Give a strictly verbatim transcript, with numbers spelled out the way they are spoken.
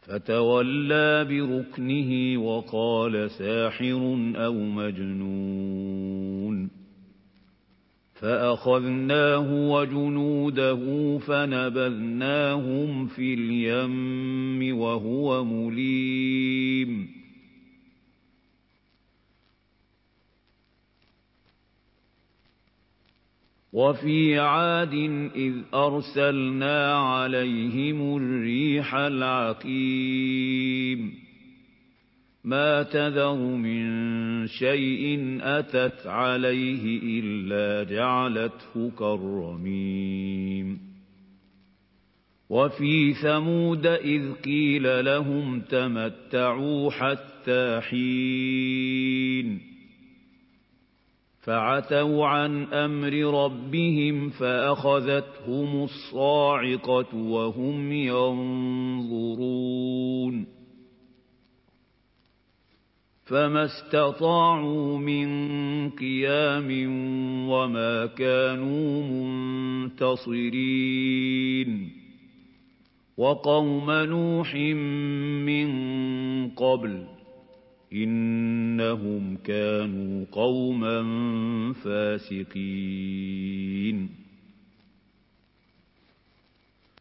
فتولى بركنه وقال ساحر أو مجنون فأخذناه وجنوده فنبذناهم في اليم وهو مليم وفي عاد إذ أرسلنا عليهم الريح العقيم ما تذر من شيء أتت عليه إلا جعلته كالرميم وفي ثمود إذ قيل لهم تمتعوا حتى حين فعتوا عن أمر ربهم فأخذتهم الصاعقة وهم ينظرون فما استطاعوا من قيام وما كانوا منتصرين وقوم نوح من قبل إنهم كانوا قوما فاسقين